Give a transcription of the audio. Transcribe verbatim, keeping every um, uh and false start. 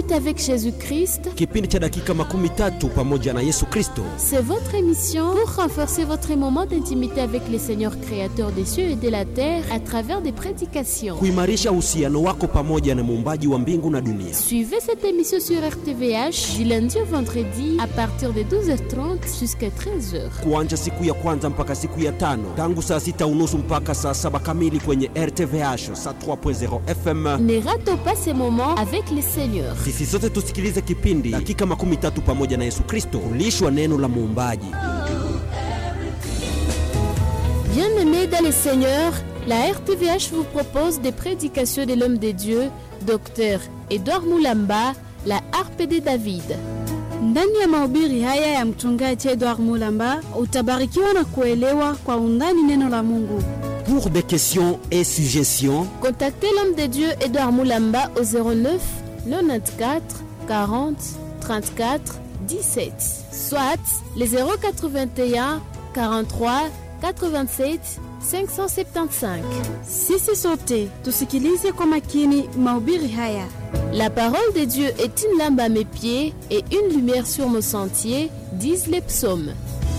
minutes avec Jésus-Christ. Kipindi cha dakika makumi tatu pamoja na Yesu Kristo. C'est votre émission pour renforcer votre moment d'intimité avec le Seigneur créateur des cieux et de la terre à travers des prédications. Kuimarisha uhusiano wako pamoja na muumbaji wa mbingu na dunia. Suivez cette émission sur R T V H du lundi au vendredi à partir de douze heures trente jusqu'à treize heures. Kuanza siku ya kwanza mpaka siku ya tano, tangu saa sita unusu mpaka saa saba kamili kwenye R T V H cent trois point zéro F M. Ne ratez pas ces moments avec le Seigneur. Sisi sote tusikilize kipindi dakika makumi tatu pamoja na Yesu Kristo, kulishwa neno la muumbaji. Bien-aimés dans le Seigneur, la R T V H vous propose des prédications de l'homme de Dieu, Docteur Edouard Mulamba, la harpe de David. Ndani ya mahubiri haya ya mchungaji Edouard Mulamba utabarikiwa na kuelewa kwa undani neno la Mungu. Pour des questions et suggestions, contactez l'homme de Dieu Edouard Mulamba au zéro neuf quatre-vingt-quatorze quarante trente-quatre dix-sept, soit le zéro quatre-vingt-un quarante-trois quatre-vingt-sept cinq cent soixante-quinze. Sisi sote tusikilize kwa makini mahubiri haya. La parole de Dieu est une lampe à mes pieds et une lumière sur mon sentier, disent les psaumes.